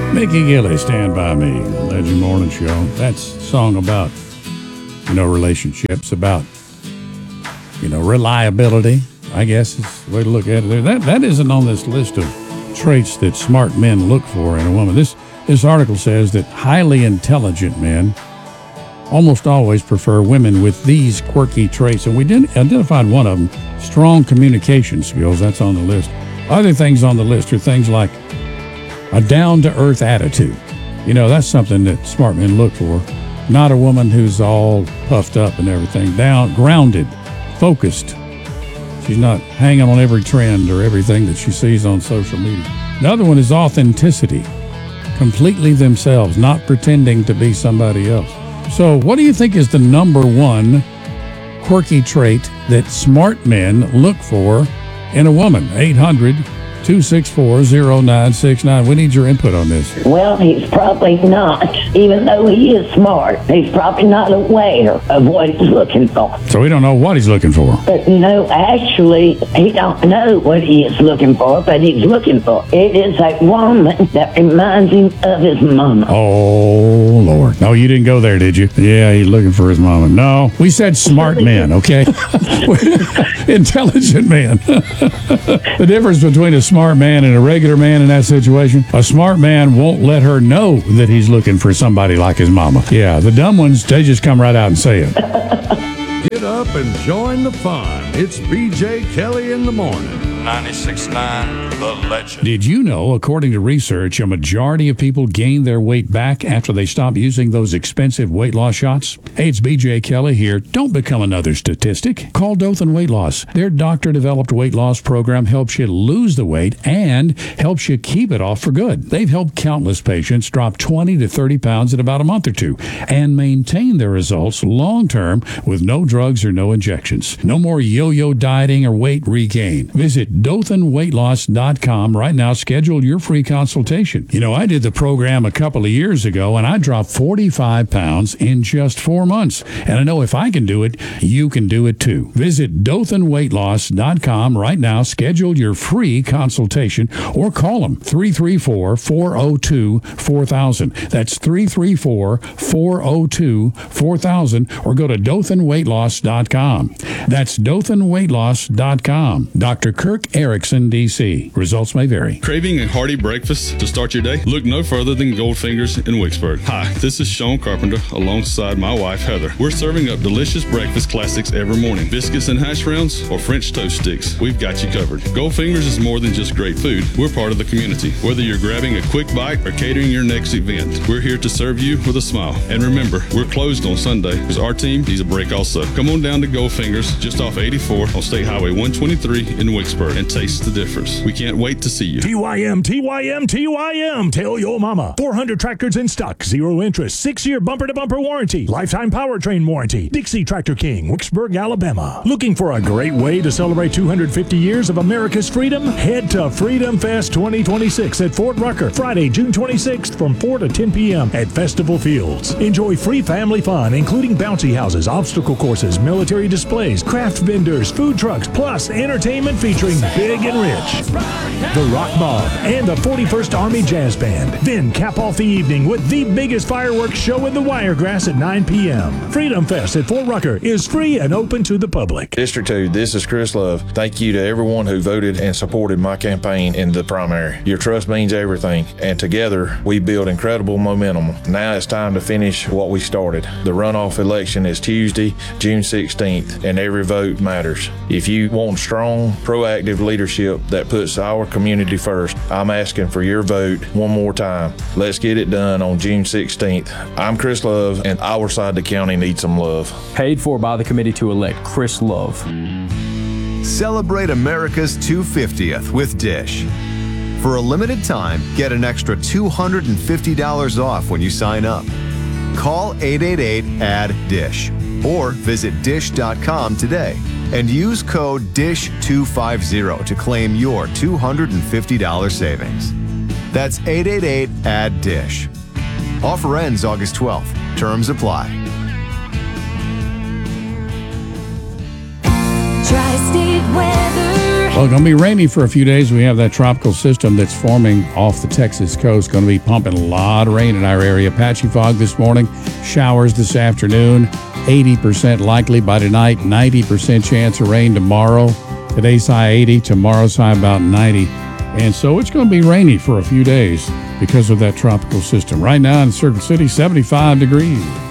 Mickey Gilley, Stand By Me, Legend Morning Show. That's a song about, relationships, about, reliability, I guess is the way to look at it. That isn't on this list of traits that smart men look for in a woman. This article says that highly intelligent men almost always prefer women with these quirky traits. And we identified one of them, strong communication skills. That's on the list. Other things on the list are things like a down-to-earth attitude. That's something that smart men look for. Not a woman who's all puffed up and everything. Grounded, focused. She's not hanging on every trend or everything that she sees on social media. Another one is authenticity. Completely themselves, not pretending to be somebody else. So what do you think is the number one quirky trait that smart men look for in a woman? 800-264-0969. We need your input on this. Well, he's probably not, even though he is smart, he's probably not aware of what he's looking for. So we don't know what he's looking for. But actually, he don't know what he is looking for, but he's looking for. It is a woman that reminds him of his mama. Oh, Lord. No, you didn't go there, did you? Yeah, he's looking for his mama. No, we said smart men, okay? Intelligent men. The difference between a smart man and a regular man in that situation, a smart man won't let her know that he's looking for somebody like his mama. Yeah, the dumb ones, they just come right out and say it. Get up and join the fun. It's BJ Kelly in the morning. 96.9 The Legend. Did you know, according to research, a majority of people gain their weight back after they stop using those expensive weight loss shots? Hey, it's BJ Kelly here. Don't become another statistic. Call Dothan Weight Loss. Their doctor-developed weight loss program helps you lose the weight and helps you keep it off for good. They've helped countless patients drop 20 to 30 pounds in about a month or two and maintain their results long-term with no drugs or no injections. No more yo-yo dieting or weight regain. Visit DothanWeightLoss.com right now. Schedule your free consultation. I did the program a couple of years ago, and I dropped 45 pounds in just 4 months. And I know if I can do it, you can do it too. Visit DothanWeightLoss.com right now. Schedule your free consultation or call them 334-402-4000. That's 334-402-4000 or go to DothanWeightLoss.com. That's DothanWeightLoss.com. Dr. Kirk Erickson, D.C. Results may vary. Craving a hearty breakfast to start your day? Look no further than Goldfingers in Wicksburg. Hi, this is Sean Carpenter alongside my wife, Heather. We're serving up delicious breakfast classics every morning. Biscuits and hash browns or French toast sticks. We've got you covered. Goldfingers is more than just great food. We're part of the community. Whether you're grabbing a quick bite or catering your next event, we're here to serve you with a smile. And remember, we're closed on Sunday because our team needs a break also. Come on down to Goldfingers just off 84 on State Highway 123 in Wicksburg and taste the difference. We can't wait to see you. TYM, TYM, TYM. Tell your mama. 400 tractors in stock. 0 interest. 6-year bumper-to-bumper warranty. Lifetime powertrain warranty. Dixie Tractor King, Wicksburg, Alabama. Looking for a great way to celebrate 250 years of America's freedom? Head to Freedom Fest 2026 at Fort Rucker. Friday, June 26th from 4 to 10 p.m. at Festival Fields. Enjoy free family fun, including bouncy houses, obstacle courses, military displays, craft vendors, food trucks, plus entertainment featuring Big and Rich, the Rock Mob, and the 41st Army Jazz Band. Then cap off the evening with the biggest fireworks show in the Wiregrass at 9 p.m. Freedom Fest at Fort Rucker is free and open to the public. District 2, this is Chris Love. Thank you to everyone who voted and supported my campaign in the primary. Your trust means everything, and together we build incredible momentum. Now it's time to finish what we started. The runoff election is Tuesday, June 16th, and every vote matters. If you want strong, proactive leadership that puts our community first, I'm asking for your vote one more time. Let's get it done on June 16th. I'm Chris Love, and our side of the county needs some love. Paid for by the committee to elect Chris Love. Celebrate America's 250th with Dish. For a limited time, get an extra $250 off when you sign up. Call 888-ADD-DISH or visit dish.com today and use code DISH250 to claim your $250 savings. That's 888-ADD-DISH. Offer ends August 12th. Terms apply. Tri-State weather. Well, it's going to be rainy for a few days. We have that tropical system that's forming off the Texas coast. Going to be pumping a lot of rain in our area. Patchy fog this morning, showers this afternoon, 80% likely by tonight, 90% chance of rain tomorrow. Today's high 80, tomorrow's high about 90. And so it's going to be rainy for a few days because of that tropical system. Right now in Circle City, 75 degrees.